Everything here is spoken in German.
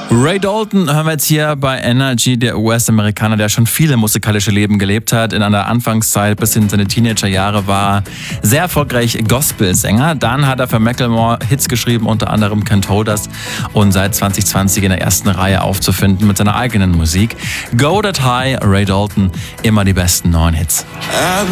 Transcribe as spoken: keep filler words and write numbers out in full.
Ray Dalton hören wir jetzt hier bei Energy, der U S-Amerikaner, der schon viele musikalische Leben gelebt hat. In einer Anfangszeit bis in seine Teenagerjahre war er sehr erfolgreich Gospelsänger. Dann hat er für Macklemore Hits geschrieben, unter anderem Can't Hold Us, und seit zwanzig zwanzig in der ersten Reihe aufzufinden mit seiner eigenen Musik. Go That High, Ray Dalton, immer die besten neuen Hits.